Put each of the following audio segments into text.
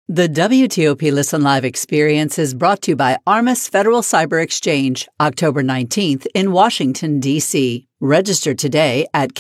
The WTOP Listen Live experience is brought to you by Armis Federal Cyber Exchange, October 19th in Washington, D.C. Register today at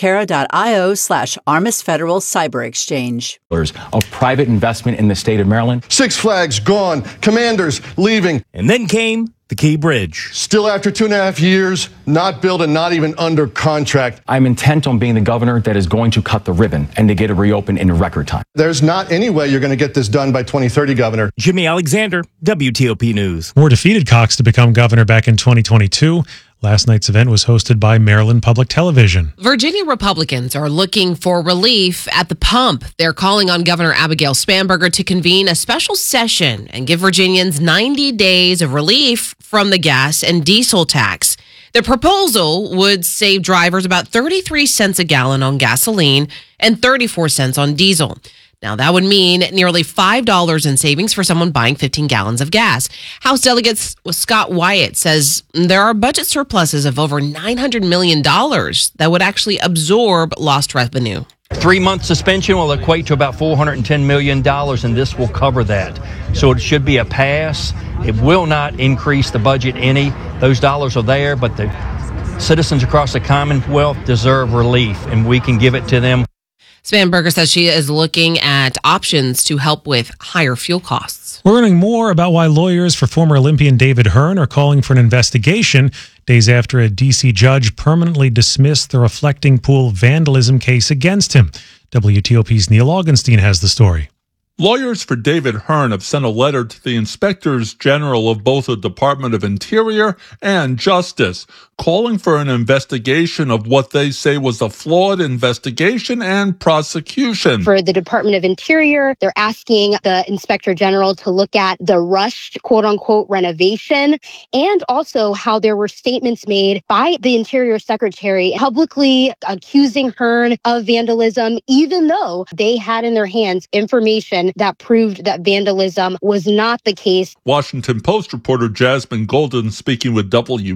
Cara.io/Armis Federal Cyber Exchange. Of private investment in the state of Maryland. Six Flags gone, commanders leaving. And then came the Key Bridge. Still after 2.5 years, not built and not even under contract. I'm intent on being the governor that is going to cut the ribbon and to get it reopened in record time. There's not any way you're going to get this done by 2030, Governor. Jimmy Alexander, WTOP News. Moore defeated Cox to become governor back in 2022. Last night's event was hosted by Maryland Public Television. Virginia Republicans are looking for relief at the pump. They're calling on Governor Abigail Spanberger to convene a special session and give Virginians 90 days of relief from the gas and diesel tax. The proposal would save drivers about 33 cents a gallon on gasoline and 34 cents on diesel. Now, that would mean nearly $5 in savings for someone buying 15 gallons of gas. House Delegate Scott Wyatt says there are budget surpluses of over $900 million that would actually absorb lost revenue. 3-month suspension will equate to about $410 million, and this will cover that. So it should be a pass. It will not increase the budget any. Those dollars are there, but the citizens across the Commonwealth deserve relief, and we can give it to them. Spanberger says she is looking at options to help with higher fuel costs. We're learning more about why lawyers for former Olympian David Hearn are calling for an investigation days after a D.C. judge permanently dismissed the reflecting pool vandalism case against him. WTOP's Neil Augenstein has the story. Lawyers for David Hearn have sent a letter to the inspectors general of both the Department of Interior and Justice, calling for an investigation of what they say was a flawed investigation and prosecution. For the Department of Interior, they're asking the Inspector General to look at the rushed, quote-unquote, renovation, and also how there were statements made by the Interior Secretary publicly accusing Hearn of vandalism, even though they had in their hands information that proved that vandalism was not the case. Washington Post reporter Jasmine Golden speaking with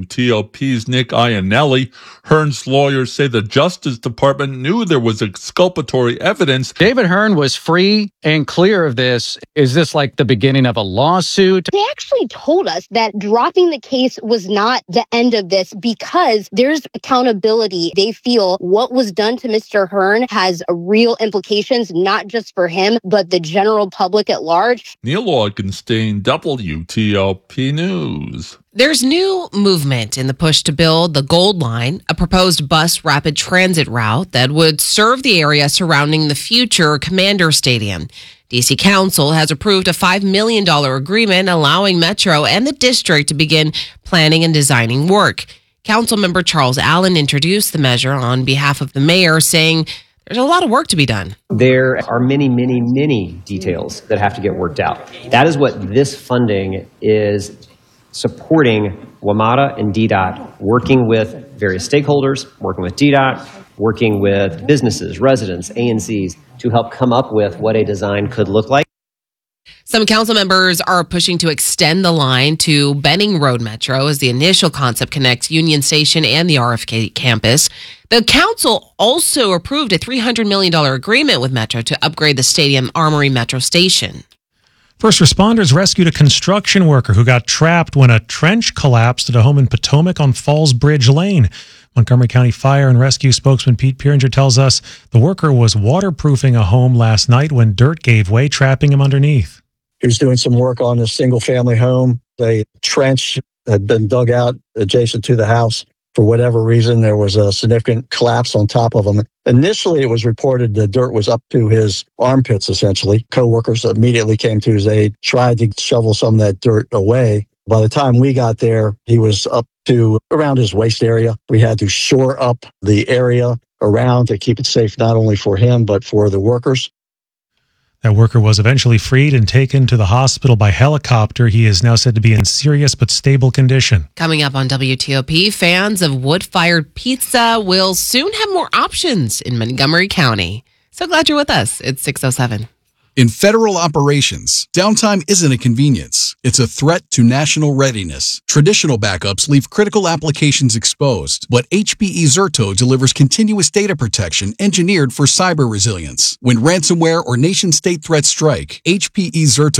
WTOP's Nick Iannelli. Hearn's lawyers say the Justice Department knew there was exculpatory evidence. David Hearn was free and clear of this. Is this like the beginning of a lawsuit? They actually told us that dropping the case was not the end of this because there's accountability. They feel what was done to Mr. Hearn has real implications, not just for him, but the general public at large. Neil Augenstein, WTOP News. There's new movement in the push to build the Gold Line, a proposed bus rapid transit route that would serve the area surrounding the future Commander Stadium. D.C. Council has approved a $5 million agreement allowing Metro and the district to begin planning and designing work. Councilmember Charles Allen introduced the measure on behalf of the mayor, saying there's a lot of work to be done. There are many details that have to get worked out. That is what this funding is supporting. WMATA and DDOT working with various stakeholders, working with DDOT, working with businesses, residents, ANCs to help come up with what a design could look like. Some council members are pushing to extend the line to Benning Road Metro as the initial concept connects Union Station and the RFK campus. The council also approved a $300 million agreement with Metro to upgrade the Stadium Armory Metro Station. First responders rescued a construction worker who got trapped when a trench collapsed at a home in Potomac on Falls Bridge Lane. Montgomery County Fire and Rescue spokesman Pete Pieringer tells us the worker was waterproofing a home last night when dirt gave way, trapping him underneath. He was doing some work on a single-family home. A trench had been dug out adjacent to the house. For whatever reason, there was a significant collapse on top of him. Initially, it was reported the dirt was up to his armpits, essentially. Co-workers immediately came to his aid, tried to shovel some of that dirt away. By the time we got there, he was up to around his waist area. We had to shore up the area around to keep it safe, not only for him, but for the workers. That worker was eventually freed and taken to the hospital by helicopter. He is now said to be in serious but stable condition. Coming up on WTOP, fans of wood-fired pizza will soon have more options in Montgomery County. So glad you're with us. It's 6:07. In federal operations, downtime isn't a convenience. It's a threat to national readiness. Traditional backups leave critical applications exposed, but HPE Zerto delivers continuous data protection engineered for cyber resilience. When ransomware or nation-state threats strike, HPE Zerto